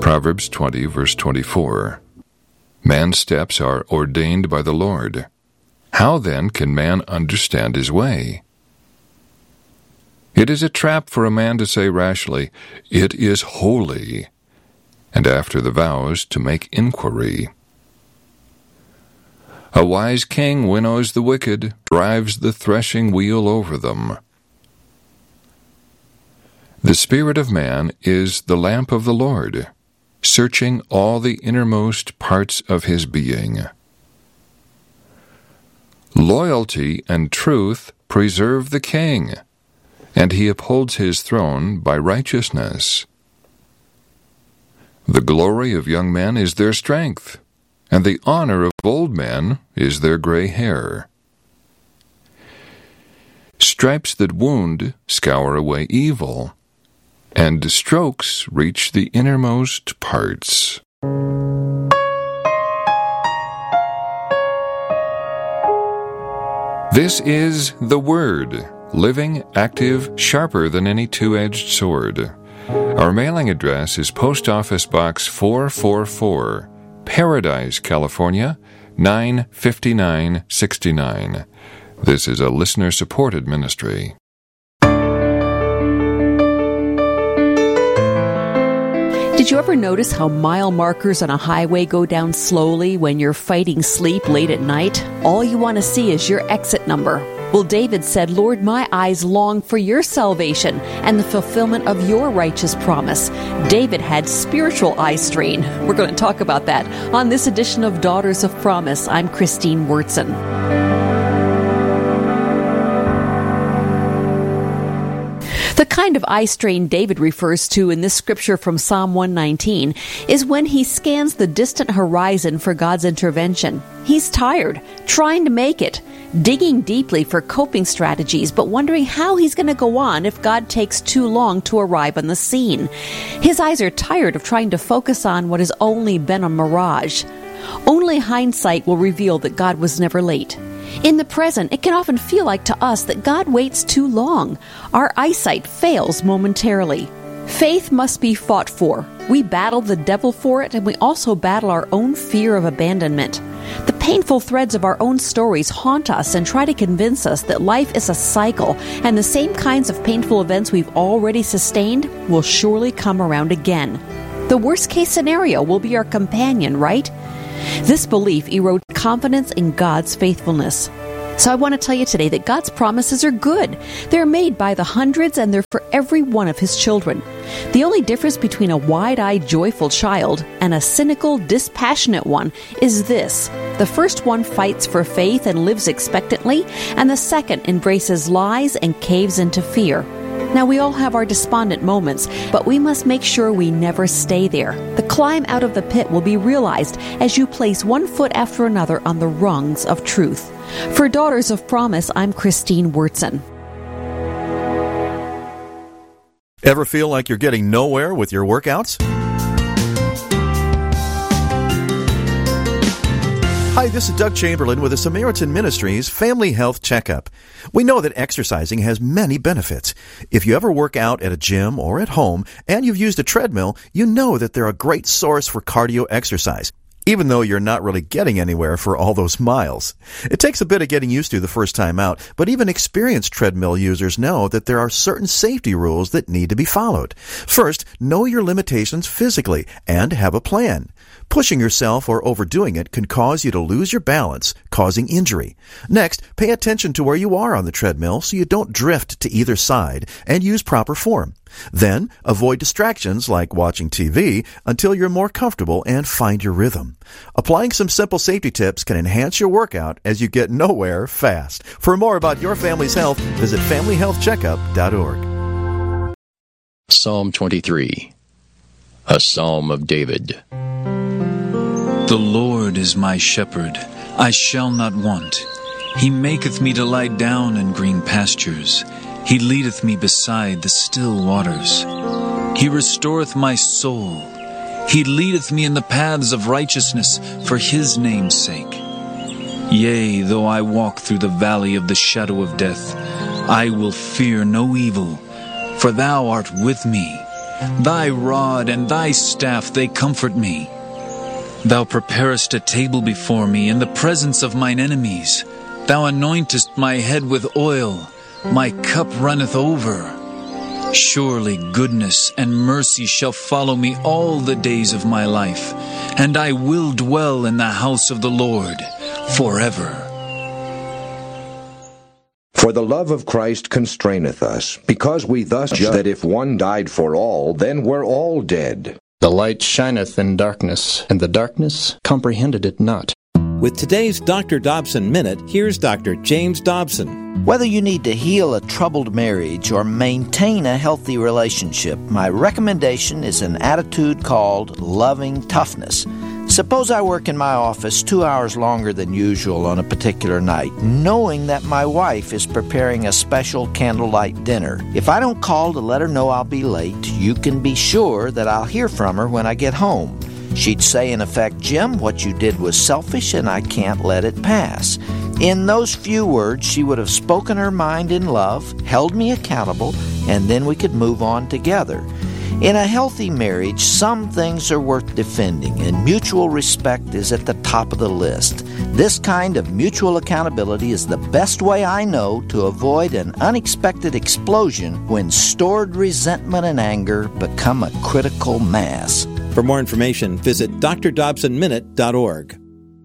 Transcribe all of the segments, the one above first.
Proverbs 20, verse 24. Man's steps are ordained by the Lord. How then can man understand his way? It is a trap for a man to say rashly, "It is holy," and after the vows to make inquiry. A wise king winnows the wicked, drives the threshing wheel over them. The spirit of man is the lamp of the Lord, searching all the innermost parts of his being. Loyalty and truth preserve the king, and he upholds his throne by righteousness. The glory of young men is their strength, and the honor of old men is their gray hair. Stripes that wound scour away evil, and strokes reach the innermost parts. This is the Word, living, active, sharper than any two-edged sword. Our mailing address is Post Office Box 444, Paradise, California, 95969. This is a listener-supported ministry. Did you ever notice how mile markers on a highway go down slowly when you're fighting sleep late at night? All you want to see is your exit number. Well, David said, "Lord, my eyes long for your salvation and the fulfillment of your righteous promise." David had spiritual eye strain. We're going to talk about that on this edition of Daughters of Promise. I'm Christine Wurtson. The kind of eye strain David refers to in this scripture from Psalm 119 is when he scans the distant horizon for God's intervention. He's tired, trying to make it, digging deeply for coping strategies, but wondering how he's going to go on if God takes too long to arrive on the scene. His eyes are tired of trying to focus on what has only been a mirage. Only hindsight will reveal that God was never late. In the present, it can often feel like to us that God waits too long. Our eyesight fails momentarily. Faith must be fought for. We battle the devil for it, and we also battle our own fear of abandonment. The painful threads of our own stories haunt us and try to convince us that life is a cycle, and the same kinds of painful events we've already sustained will surely come around again. The worst-case scenario will be our companion, right? This belief erodes confidence in God's faithfulness. So I want to tell you today that God's promises are good. They're made by the hundreds, and they're for every one of His children. The only difference between a wide-eyed, joyful child and a cynical, dispassionate one is this. The first one fights for faith and lives expectantly, and the second embraces lies and caves into fear. Now, we all have our despondent moments, but we must make sure we never stay there. The climb out of the pit will be realized as you place one foot after another on the rungs of truth. For Daughters of Promise, I'm Christine Wurtson. Ever feel like you're getting nowhere with your workouts? Hi, this is Doug Chamberlain with the Samaritan Ministries Family Health Checkup. We know that exercising has many benefits. If you ever work out at a gym or at home and you've used a treadmill, you know that they're a great source for cardio exercise, even though you're not really getting anywhere for all those miles. It takes a bit of getting used to the first time out, but even experienced treadmill users know that there are certain safety rules that need to be followed. First, know your limitations physically and have a plan. Pushing yourself or overdoing it can cause you to lose your balance, causing injury. Next, pay attention to where you are on the treadmill so you don't drift to either side, and use proper form. Then, avoid distractions like watching TV until you're more comfortable and find your rhythm. Applying some simple safety tips can enhance your workout as you get nowhere fast. For more about your family's health, visit FamilyHealthCheckup.org. Psalm 23, a Psalm of David. The Lord is my shepherd, I shall not want. He maketh me to lie down in green pastures. He leadeth me beside the still waters. He restoreth my soul. He leadeth me in the paths of righteousness for His name's sake. Yea, though I walk through the valley of the shadow of death, I will fear no evil, for Thou art with me. Thy rod and thy staff, they comfort me. Thou preparest a table before me in the presence of mine enemies. Thou anointest my head with oil. My cup runneth over. Surely goodness and mercy shall follow me all the days of my life, and I will dwell in the house of the Lord forever. For the love of Christ constraineth us, because we thus judge that if one died for all, then we're all dead. The light shineth in darkness, and the darkness comprehended it not. With today's Dr. Dobson Minute, here's Dr. James Dobson. Whether you need to heal a troubled marriage or maintain a healthy relationship, my recommendation is an attitude called loving toughness. Suppose I work in my office 2 hours longer than usual on a particular night, knowing that my wife is preparing a special candlelight dinner. If I don't call to let her know I'll be late, you can be sure that I'll hear from her when I get home. She'd say, in effect, "Jim, what you did was selfish and I can't let it pass." In those few words, she would have spoken her mind in love, held me accountable, and then we could move on together. In a healthy marriage, some things are worth defending, and mutual respect is at the top of the list. This kind of mutual accountability is the best way I know to avoid an unexpected explosion when stored resentment and anger become a critical mass. For more information, visit drdobsonminute.org.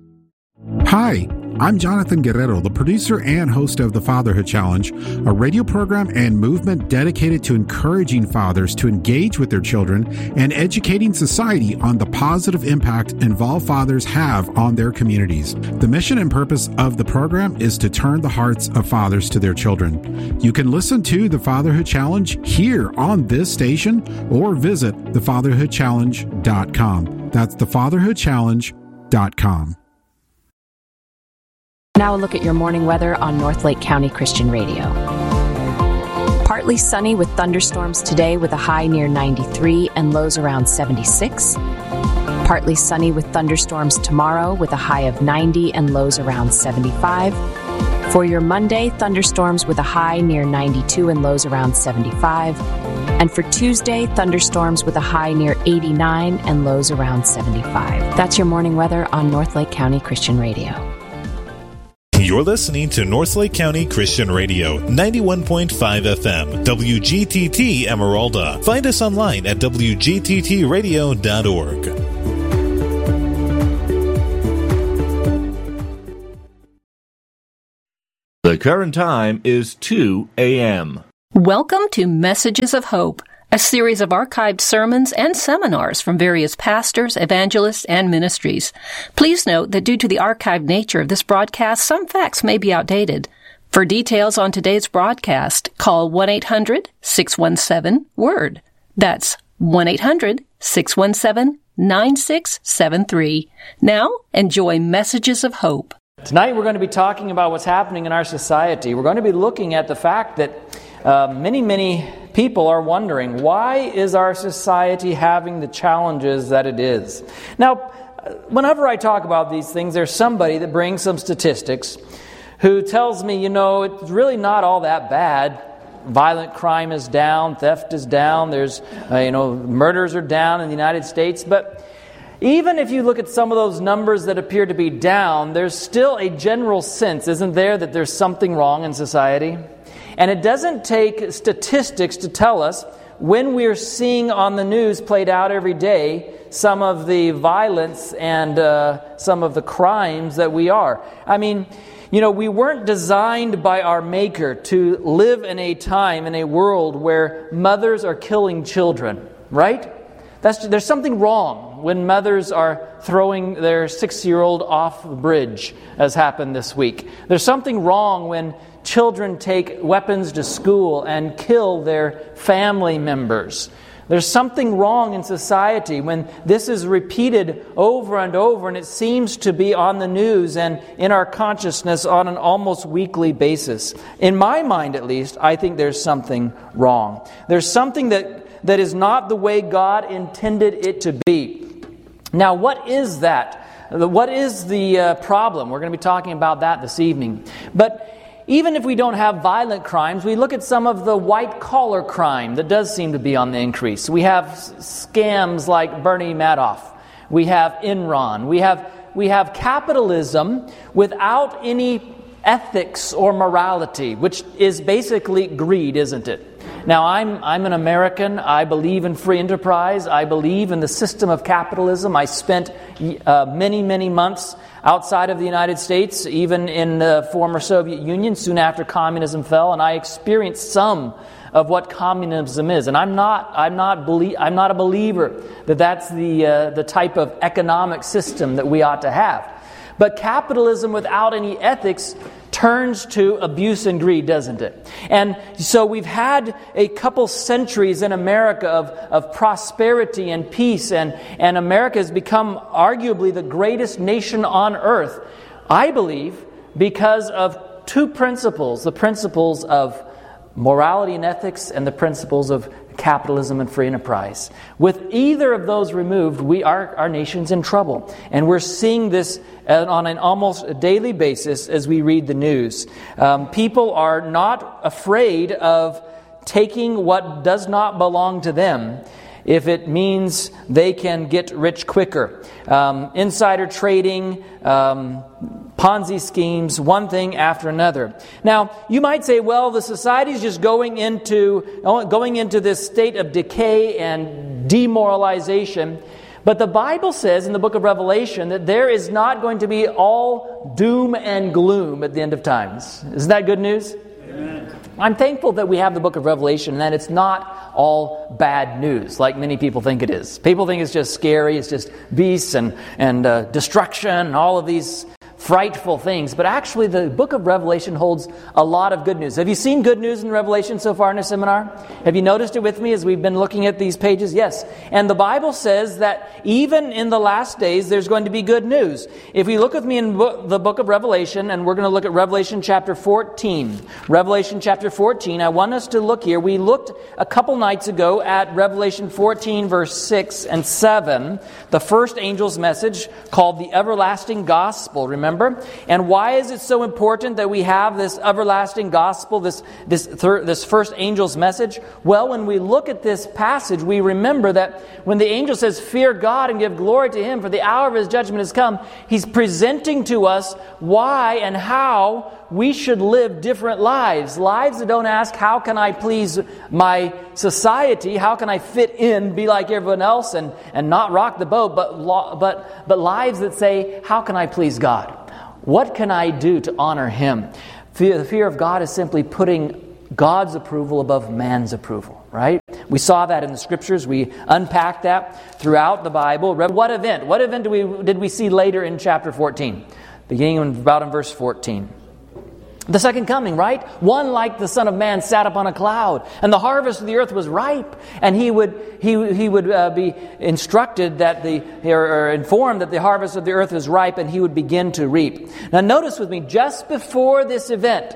Hi, I'm Jonathan Guerrero, the producer and host of the Fatherhood Challenge, a radio program and movement dedicated to encouraging fathers to engage with their children and educating society on the positive impact involved fathers have on their communities. The mission and purpose of the program is to turn the hearts of fathers to their children. You can listen to the Fatherhood Challenge here on this station or visit thefatherhoodchallenge.com. That's thefatherhoodchallenge.com. Now a look at your morning weather on North Lake County Christian Radio. Partly sunny with thunderstorms today with a high near 93 and lows around 76. Partly sunny with thunderstorms tomorrow with a high of 90 and lows around 75. For your Monday, thunderstorms with a high near 92 and lows around 75. And for Tuesday, thunderstorms with a high near 89 and lows around 75. That's your morning weather on North Lake County Christian Radio. You're listening to North Lake County Christian Radio, 91.5 FM, WGTT Emeralda. Find us online at wgttradio.org. The current time is 2 a.m. Welcome to Messages of Hope, a series of archived sermons and seminars from various pastors, evangelists, and ministries. Please note that due to the archived nature of this broadcast, some facts may be outdated. For details on today's broadcast, call 1-800-617-WORD. That's 1-800-617-9673. Now, enjoy Messages of Hope. Tonight we're going to be talking about what's happening in our society. We're going to be looking at the fact that many people are wondering, why is our society having the challenges that it is? Now, whenever I talk about these things, there's somebody that brings some statistics who tells me, it's really not all that bad. Violent crime is down, theft is down, there's, murders are down in the United States. But even if you look at some of those numbers that appear to be down, there's still a general sense, isn't there, that there's something wrong in society? And it doesn't take statistics to tell us when we're seeing on the news played out every day some of the violence and some of the crimes that we are. I mean, we weren't designed by our Maker to live in a time, in a world where mothers are killing children, right? There's something wrong when mothers are throwing their 6-year-old off the bridge, as happened this week. There's something wrong when children take weapons to school and kill their family members. There's something wrong in society when this is repeated over and over, and it seems to be on the news and in our consciousness on an almost weekly basis. In my mind, at least, I think there's something wrong. There's something that is not the way God intended it to be. Now, what is that? What is the problem? We're going to be talking about that this evening. But even if we don't have violent crimes, we look at some of the white-collar crime that does seem to be on the increase. We have scams like Bernie Madoff. We have Enron. We have capitalism without any ethics or morality, which is basically greed, isn't it? Now, I'm an American. I believe in free enterprise. I believe in the system of capitalism. I spent many, many months outside of the United States, even in the former Soviet Union, soon after communism fell, and I experienced some of what communism is. And I'm not a believer that that's the type of economic system that we ought to have. But capitalism without any ethics turns to abuse and greed, doesn't it? And so we've had a couple centuries in America of prosperity and peace, and America has become arguably the greatest nation on earth, I believe, because of two principles: the principles of morality and ethics and the principles of capitalism and free enterprise. With either of those removed, our nation's in trouble. And we're seeing this on an almost daily basis as we read the news. People are not afraid of taking what does not belong to them if it means they can get rich quicker. Insider trading, Ponzi schemes, one thing after another. Now, you might say, well, the society is just going into this state of decay and demoralization. But the Bible says in the book of Revelation that there is not going to be all doom and gloom at the end of times. Isn't that good news? Amen. I'm thankful that we have the book of Revelation and that it's not all bad news like many people think it is. People think it's just scary, it's just beasts and destruction and all of these frightful things. But actually the book of Revelation holds a lot of good news. Have you seen good news in Revelation so far in the seminar? Have you noticed it with me as we've been looking at these pages? Yes. And the Bible says that even in the last days there's going to be good news. If you look with me in the book of Revelation, and we're going to look at Revelation chapter 14. Revelation chapter 14, I want us to look here. We looked a couple nights ago at Revelation 14 verse 6 and 7, the first angel's message called the everlasting gospel. Remember? And why is it so important that we have this everlasting gospel, this first angel's message? Well, when we look at this passage, we remember that when the angel says, "Fear God and give glory to Him, for the hour of His judgment has come," he's presenting to us why and how we should live different lives. Lives that don't ask, how can I please my society? How can I fit in, be like everyone else, and not rock the boat? But lives that say, how can I please God? What can I do to honor Him? The fear of God is simply putting God's approval above man's approval, right? We saw that in the Scriptures. We unpacked that throughout the Bible. What event? What event did we see later in chapter 14? Beginning about in verse 14. The second coming, right? One like the Son of Man sat upon a cloud, and the harvest of the earth was ripe, and he would be instructed or informed that the harvest of the earth was ripe, and he would begin to reap. Now, notice with me, just before this event,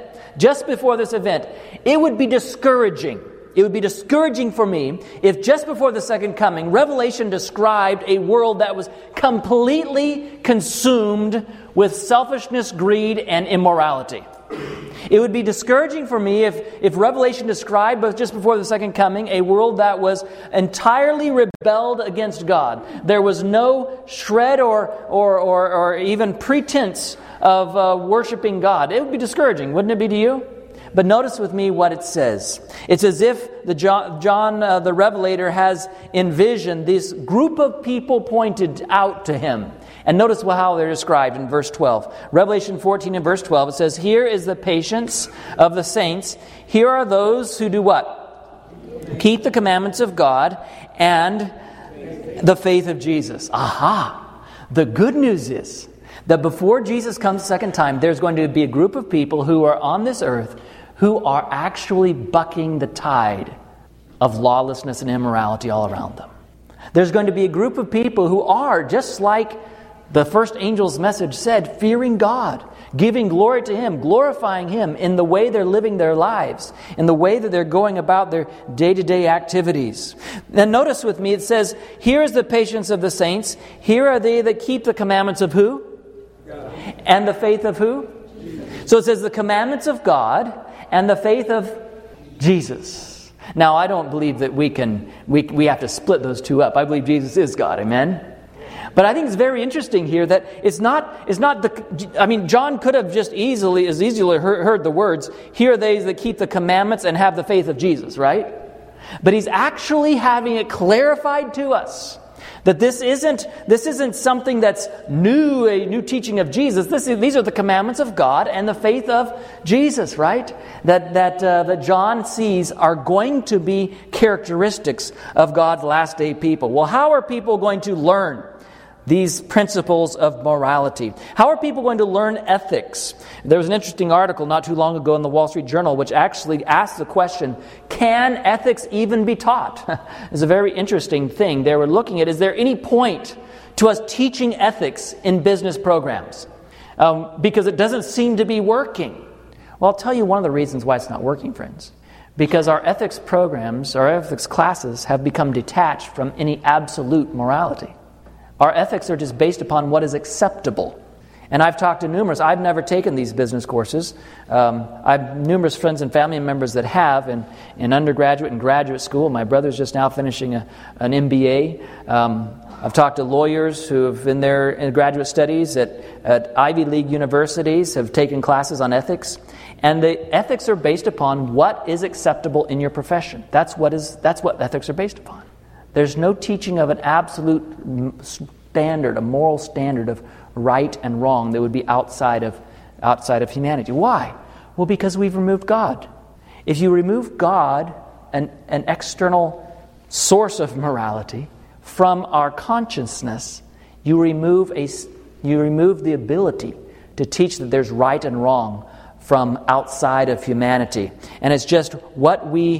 it would be discouraging. It would be discouraging for me if just before the second coming, Revelation described a world that was completely consumed with selfishness, greed, and immorality. It would be discouraging for me if Revelation described just before the second coming a world that was entirely rebelled against God. There was no shred or even pretense of worshiping God. It would be discouraging, wouldn't it be to you? But notice with me what it says. It's as if John the Revelator has envisioned this group of people pointed out to him. And notice how they're described in verse 12. Revelation 14 and verse 12, it says, "Here is the patience of the saints. Here are those who do what? Keep the commandments of God and the faith of Jesus." Aha! The good news is that before Jesus comes the second time, there's going to be a group of people who are on this earth who are actually bucking the tide of lawlessness and immorality all around them. There's going to be a group of people who are, just like the first angel's message said, fearing God, giving glory to Him, glorifying Him in the way they're living their lives, in the way that they're going about their day-to-day activities. Then notice with me, it says, "Here is the patience of the saints. Here are they that keep the commandments of who? God. And the faith of who?" So it says the commandments of God and the faith of Jesus. Now, I don't believe that we have to split those two up. I believe Jesus is God. Amen? But I think it's very interesting here that John could have just easily heard the words, "Here are they that keep the commandments and have the faith of Jesus," right? But he's actually having it clarified to us that this isn't something that's new, a new teaching of Jesus. These are the commandments of God and the faith of Jesus, right? That John sees are going to be characteristics of God's last day people. Well, how are people going to learn these principles of morality? How are people going to learn ethics? There was an interesting article not too long ago in the Wall Street Journal which actually asked the question, can ethics even be taught? It's a very interesting thing. They were looking at, is there any point to us teaching ethics in business programs? Because it doesn't seem to be working. Well, I'll tell you one of the reasons why it's not working, friends. Because our ethics programs, our ethics classes have become detached from any absolute morality. Our ethics are just based upon what is acceptable. And I've talked to numerous, I've never taken these business courses. I have numerous friends and family members that have in undergraduate and graduate school. My brother's just now finishing an MBA. I've talked to lawyers who have been there in graduate studies at Ivy League universities, have taken classes on ethics. And the ethics are based upon what is acceptable in your profession. That's what ethics are based upon. There's no teaching of an absolute standard, a moral standard of right and wrong that would be outside of humanity. Why? Well, because we've removed God. If you remove God, an external source of morality, from our consciousness, you remove the ability to teach that there's right and wrong from outside of humanity. And it's just what we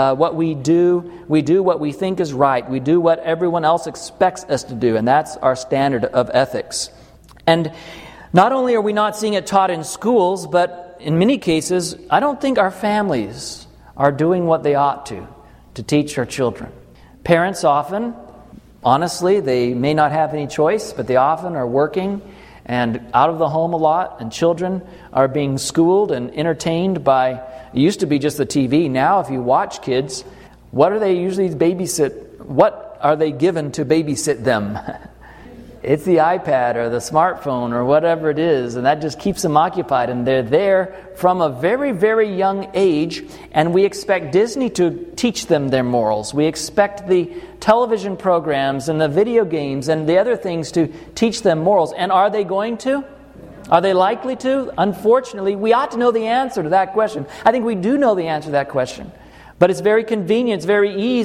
do. We do what we think is right. We do what everyone else expects us to do. And that's our standard of ethics. And not only are we not seeing it taught in schools, but in many cases, I don't think our families are doing what they ought to teach our children. Parents often, honestly, they may not have any choice, but they often are working and out of the home a lot, and children are being schooled and entertained by, it used to be just the TV. Now, if you watch kids, what are they usually babysit? What are they given to babysit them? It's the iPad or the smartphone or whatever it is, and that just keeps them occupied, and they're there from a very, very young age, and we expect Disney to teach them their morals. We expect the television programs and the video games and the other things to teach them morals. And are they going to? Are they likely to? Unfortunately, we ought to know the answer to that question. I think we do know the answer to that question. But it's very convenient, it's very easy